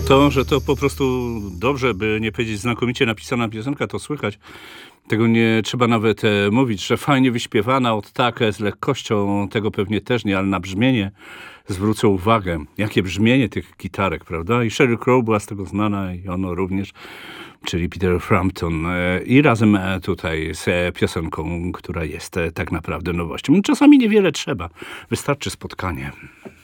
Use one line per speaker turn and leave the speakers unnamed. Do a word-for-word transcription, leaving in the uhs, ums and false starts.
To, że to po prostu dobrze, by nie powiedzieć znakomicie napisana piosenka, to słychać. Tego nie trzeba nawet e, mówić, że fajnie wyśpiewana od tak e, z lekkością, tego pewnie też nie, ale na brzmienie zwrócę uwagę. Jakie brzmienie tych gitarek, prawda? I Sheryl Crow była z tego znana i ono również, czyli Peter Frampton. E, I razem e, tutaj z e, piosenką, która jest e, tak naprawdę nowością. Czasami niewiele trzeba, wystarczy spotkanie.